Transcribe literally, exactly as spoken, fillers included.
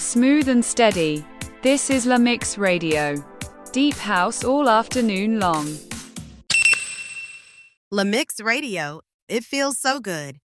smooth and steady. This is La Mix Radio. Deep house all afternoon long. La Mix Radio. It feels so good.